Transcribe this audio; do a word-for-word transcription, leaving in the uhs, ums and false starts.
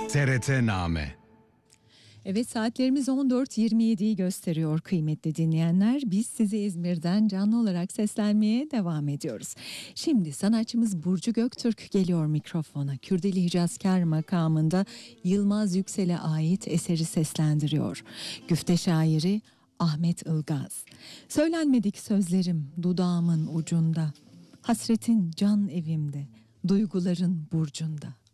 T R T-Name. Evet, saatlerimiz on dört yirmi yediyi gösteriyor kıymetli dinleyenler. Biz size İzmir'den canlı olarak seslenmeye devam ediyoruz. Şimdi sanatçımız Burcu Göktürk geliyor mikrofona. Kürdili Hicazkar makamında Yılmaz Yüksel'e ait eseri seslendiriyor. Güfte şairi Ahmet Ilgaz. Söylenmedik sözlerim dudağımın ucunda. Hasretin can evimde, duyguların burcunda.